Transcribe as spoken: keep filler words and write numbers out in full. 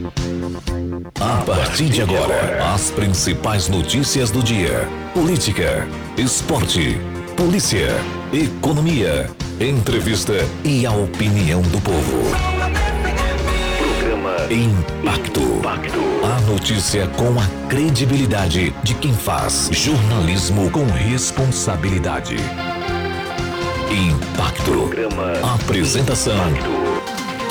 A partir de agora, as principais notícias do dia: política, esporte, polícia, economia, entrevista e a opinião do povo. Programa Impacto. Impacto. A notícia com a credibilidade de quem faz jornalismo com responsabilidade. Impacto. Programa Apresentação: Impacto.